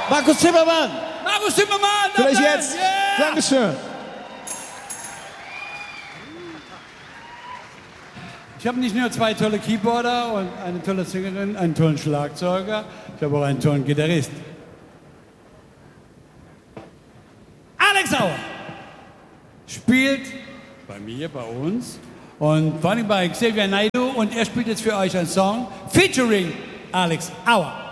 Markus Zimmermann. Markus Zimmermann. Vielleicht jetzt. Yeah. Dankeschön. Ich habe nicht nur 2 tolle Keyboarder und eine tolle Sängerin, einen tollen Schlagzeuger, ich habe auch einen tollen Gitarrist. Alex Auer spielt bei mir, bei uns und vor allem bei Xavier Naidoo und er spielt jetzt für euch einen Song featuring Alex Auer.